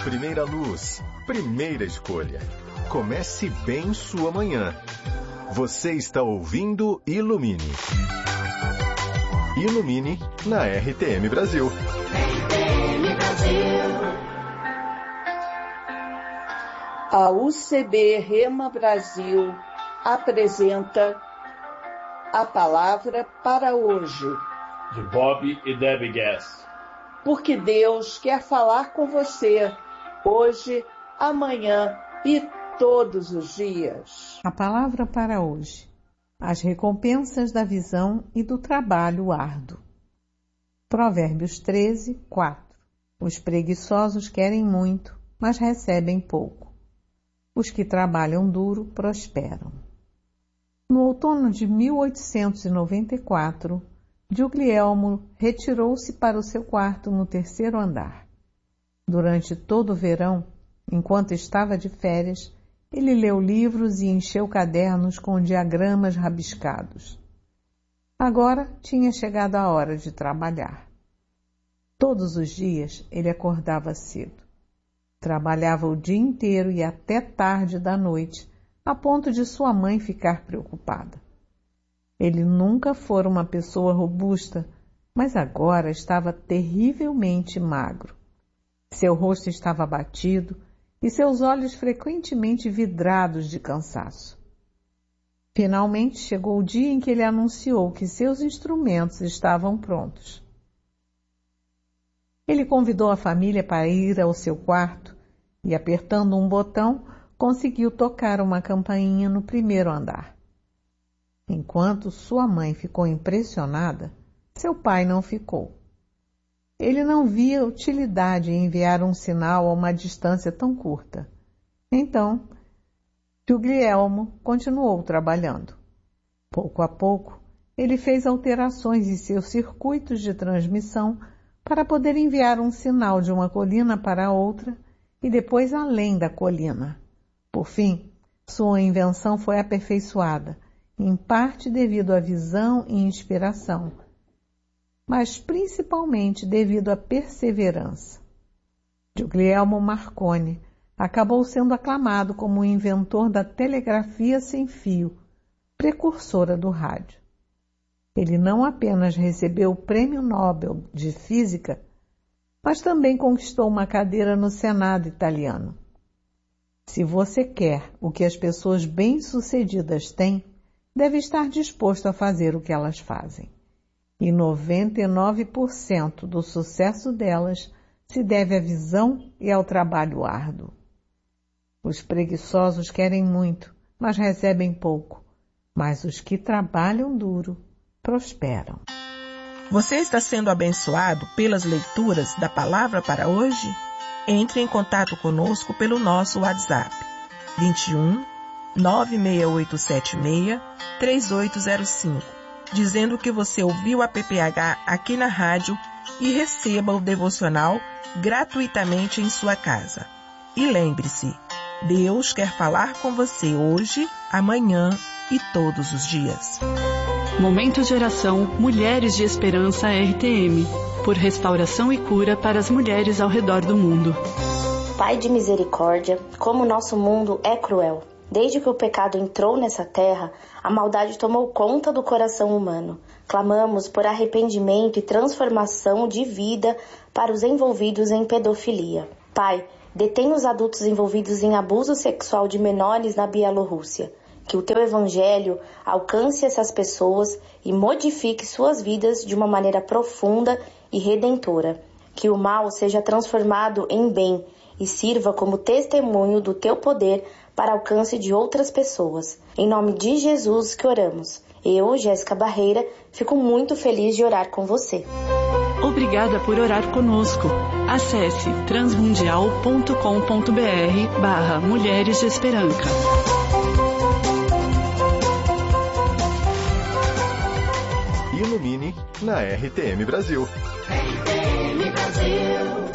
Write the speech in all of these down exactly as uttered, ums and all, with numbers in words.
primeira luz, primeira escolha. Comece bem sua manhã. Você está ouvindo Ilumine. Ilumine na R T M Brasil. R T M Brasil. A U C B Rema Brasil apresenta a palavra para hoje. De Bob e Debbie Gass. Porque Deus quer falar com você hoje, amanhã e todos os dias. A palavra para hoje: as recompensas da visão e do trabalho árduo. Provérbios treze, quatro. Os preguiçosos querem muito, mas recebem pouco. Os que trabalham duro prosperam. No outono de mil oitocentos e noventa e quatro, Guglielmo retirou-se para o seu quarto no terceiro andar. Durante todo o verão, enquanto estava de férias, ele leu livros e encheu cadernos com diagramas rabiscados. Agora tinha chegado a hora de trabalhar. Todos os dias ele acordava cedo. Trabalhava o dia inteiro e até tarde da noite, a ponto de sua mãe ficar preocupada. Ele nunca fora uma pessoa robusta, mas agora estava terrivelmente magro. Seu rosto estava abatido e seus olhos frequentemente vidrados de cansaço. Finalmente chegou o dia em que ele anunciou que seus instrumentos estavam prontos. Ele convidou a família para ir ao seu quarto e, apertando um botão, conseguiu tocar uma campainha no primeiro andar. Enquanto sua mãe ficou impressionada, seu pai não ficou. Ele não via utilidade em enviar um sinal a uma distância tão curta. Então, Guglielmo continuou trabalhando. Pouco a pouco, ele fez alterações em seus circuitos de transmissão para poder enviar um sinal de uma colina para outra e depois além da colina. Por fim, sua invenção foi aperfeiçoada, em parte devido à visão e inspiração, mas principalmente devido à perseverança. Guglielmo Marconi acabou sendo aclamado como o inventor da telegrafia sem fio, precursora do rádio. Ele não apenas recebeu o Prêmio Nobel de Física, mas também conquistou uma cadeira no Senado italiano. Se você quer o que as pessoas bem-sucedidas têm, deve estar disposto a fazer o que elas fazem. E noventa e nove por cento do sucesso delas se deve à visão e ao trabalho árduo. Os preguiçosos querem muito, mas recebem pouco. Mas os que trabalham duro prosperam. Você está sendo abençoado pelas leituras da palavra para hoje? Entre em contato conosco pelo nosso WhatsApp vinte e um, nove seis oito sete seis, três oito zero cinco, dizendo que você ouviu a P P H aqui na rádio e receba o devocional gratuitamente em sua casa. E lembre-se, Deus quer falar com você hoje, amanhã e todos os dias. Momento de oração Mulheres de Esperança R T M, por restauração e cura para as mulheres ao redor do mundo. Pai de misericórdia, como o nosso mundo é cruel. Desde que o pecado entrou nessa terra, a maldade tomou conta do coração humano. Clamamos por arrependimento e transformação de vida para os envolvidos em pedofilia. Pai, detém os adultos envolvidos em abuso sexual de menores na Bielorrússia. Que o teu evangelho alcance essas pessoas e modifique suas vidas de uma maneira profunda e redentora. Que o mal seja transformado em bem e sirva como testemunho do teu poder para alcance de outras pessoas. Em nome de Jesus que oramos. Eu, Jéssica Barreira, fico muito feliz de orar com você. Obrigada por orar conosco. Acesse transmundial ponto com ponto br barra Mulheres de Esperança. Ilumine na R T M Brasil. R T M Brasil.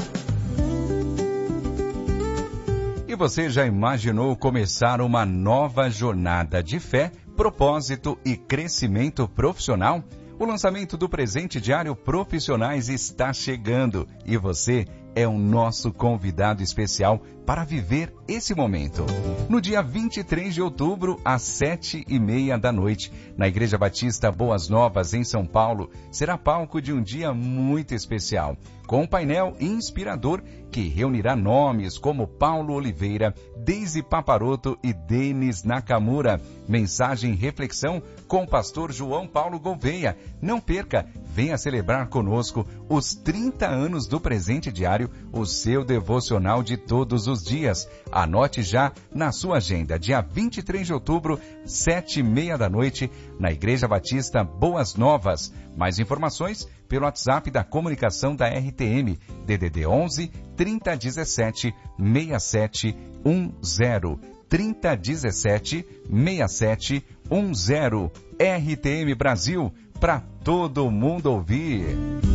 E você já imaginou começar uma nova jornada de fé, propósito e crescimento profissional? O lançamento do presente diário Profissionais está chegando e você é o nosso convidado especial para viver esse momento. No dia vinte e três de outubro, às sete e meia da noite, na Igreja Batista Boas Novas, em São Paulo, será palco de um dia muito especial, com um painel inspirador que reunirá nomes como Paulo Oliveira, Deise Paparoto e Denis Nakamura. Mensagem e reflexão com o pastor João Paulo Gouveia. Não perca, venha celebrar conosco os trinta anos do Presente Diário, o seu devocional de todos os dias. Anote já na sua agenda, dia vinte e três de outubro, sete e meia da noite, na Igreja Batista Boas Novas. Mais informações pelo WhatsApp da comunicação da R T M, D D D onze, trinta dezessete, sessenta e sete dez, trinta dezessete, sessenta e sete dez. R T M Brasil, para todo mundo ouvir.